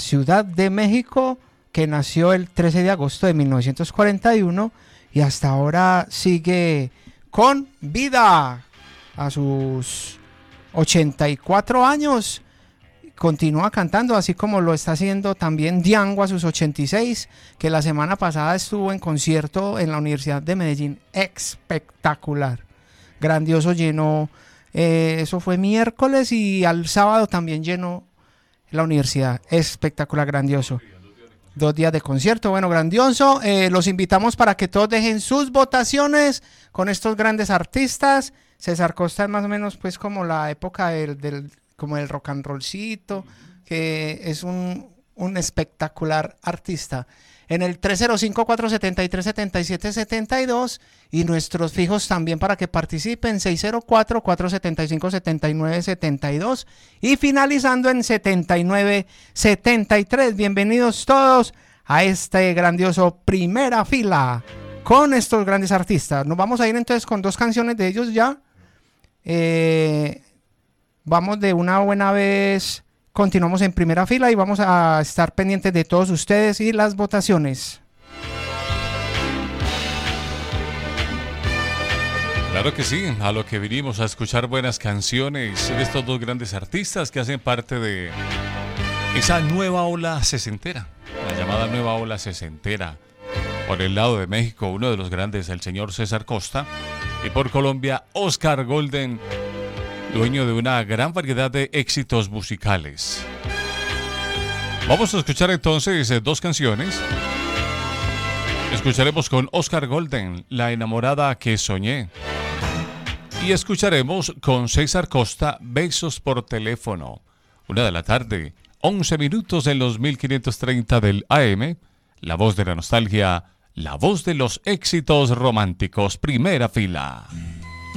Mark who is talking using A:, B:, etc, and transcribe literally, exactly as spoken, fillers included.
A: Ciudad de México, que nació el trece de agosto de mil novecientos cuarenta y uno y hasta ahora sigue con vida a sus ochenta y cuatro años. Continúa cantando, así como lo está haciendo también Django a sus ochenta y seis, que la semana pasada estuvo en concierto en la Universidad de Medellín. Espectacular, grandioso, llenó, eh, eso fue miércoles, y al sábado también llenó la universidad. Espectacular, grandioso. Dos días de concierto, bueno, grandioso. Eh, los invitamos para que todos dejen sus votaciones con estos grandes artistas. César Costa es más o menos pues como la época del, del como el rock and rollcito, que es un, un espectacular artista. En el tres cero cinco, cuatro siete tres, siete siete siete dos, y nuestros fijos también para que participen, seis cero cuatro, cuatro siete cinco, siete nueve siete dos, y finalizando en setenta y nueve setenta y tres. Bienvenidos todos a este grandioso Primera Fila con estos grandes artistas. Nos vamos a ir entonces con dos canciones de ellos ya. Eh, vamos de una buena vez, continuamos en Primera Fila y vamos a estar pendientes de todos ustedes y las votaciones.
B: Claro que sí, a lo que vinimos, a escuchar buenas canciones de estos dos grandes artistas que hacen parte de esa nueva ola sesentera, la llamada nueva ola sesentera. Por el lado de México, uno de los grandes, el señor César Costa, y por Colombia, Oscar Golden, dueño de una gran variedad de éxitos musicales. Vamos a escuchar entonces eh, dos canciones. Escucharemos con Oscar Golden, La enamorada que soñé. Y escucharemos con César Costa, Besos por teléfono. Una de la tarde, once minutos en los mil quinientos treinta del A M. La voz de la nostalgia, la voz de los éxitos románticos. Primera Fila.